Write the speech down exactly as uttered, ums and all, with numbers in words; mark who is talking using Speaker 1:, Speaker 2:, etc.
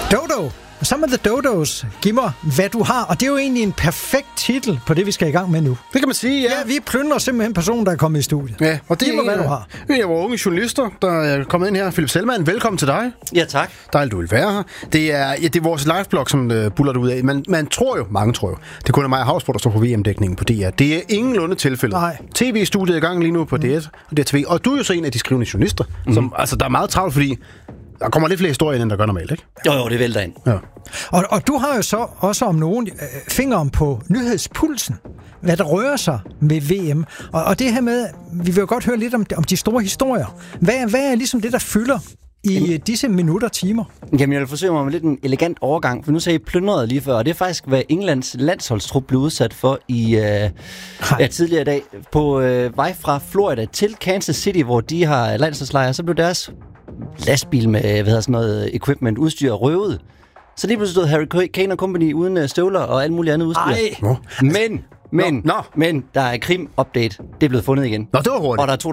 Speaker 1: Dodo. Some of the Dodos. Giv mig, hvad du har. Og det er jo egentlig en perfekt titel på det, vi skal i gang med nu.
Speaker 2: Det kan man sige, ja.
Speaker 1: Ja, vi plønder simpelthen personen, der er kommet i studiet.
Speaker 2: Ja, og det
Speaker 1: Giv mig, hvad du har.
Speaker 2: Det er vores unge journalister, der er kommet ind her. Philip Selman, velkommen til dig.
Speaker 3: Ja, tak.
Speaker 2: Dejligt, du vil være her. Det er, ja, det er vores liveblog, som uh, buller ud af. Man, man tror jo, mange tror jo, det kunne Maja Havsborg, der står på V M-dækningen på D R. Det er ingenlunde tilfældet.
Speaker 1: Nej.
Speaker 2: T V-studiet er i gang lige nu på mm. D S og D R T V. Og du er jo så en af de skrivende journalister, mm. som, altså, der er meget travlt, fordi der kommer lidt flere historier, end der gør normalt, ikke?
Speaker 3: Jo, jo, det vælter ind.
Speaker 2: Ja.
Speaker 1: Og, og du har jo så også om nogen øh, fingeren på nyhedspulsen, hvad der rører sig med V M. Og, og det her med, vi vil jo godt høre lidt om, om de store historier. Hvad, hvad er ligesom det, der fylder i Jamen. disse minutter, timer?
Speaker 3: Jamen, jeg vil forsøge mig med lidt en elegant overgang, for nu sagde I plyndret lige før, og det er faktisk, hvad Englands landsholdstrup blev udsat for i øh, ja, tidligere i dag. På øh, vej fra Florida til Kansas City, hvor de har landsholdslejre, så blev deres lastbil med, hvad hedder sådan noget, equipment, udstyr røvet. Så lige pludselig stod Harry Kane og Company uden støvler og alt muligt andet udstyr.
Speaker 1: Ej.
Speaker 2: Nå.
Speaker 3: Men, men,
Speaker 2: Nå. Nå.
Speaker 3: men, der er krim-update. Det er blevet fundet igen.
Speaker 2: Nå, det var hurtigt.
Speaker 3: Og der er to